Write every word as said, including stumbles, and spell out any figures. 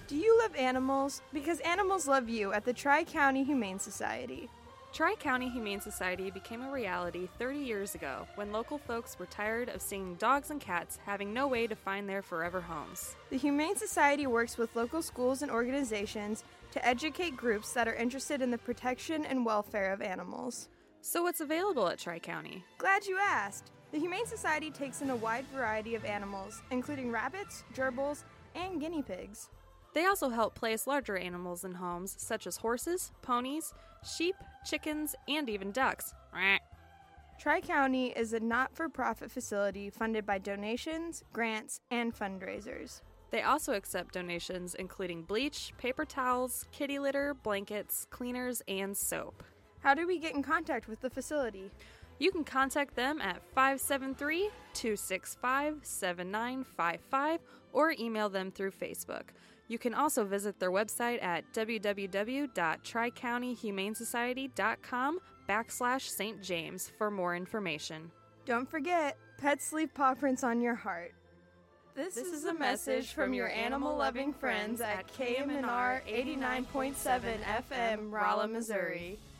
Do you love animals? Because animals love you at the Tri-County Humane Society. Tri-County Humane Society became a reality thirty years ago when local folks were tired of seeing dogs and cats having no way to find their forever homes. The Humane Society works with local schools and organizations to educate groups that are interested in the protection and welfare of animals. So what's available at Tri-County? Glad you asked. The Humane Society takes in a wide variety of animals, including rabbits, gerbils, and guinea pigs. They also help place larger animals in homes, such as horses, ponies, sheep, chickens, and even ducks. Tri-County is a not-for-profit facility funded by donations, grants, and fundraisers. They also accept donations including bleach, paper towels, kitty litter, blankets, cleaners, and soap. How do we get in contact with the facility? You can contact them at five seven three, two six five, seven nine five five or email them through Facebook. You can also visit their website at www.tricountyhumanesociety.com backslash Saint James for more information. Don't forget, pets leave paw prints on your heart. This, This is, is a a message from your animal-loving friends at K M N R eighty-nine point seven F M, Rolla, Missouri.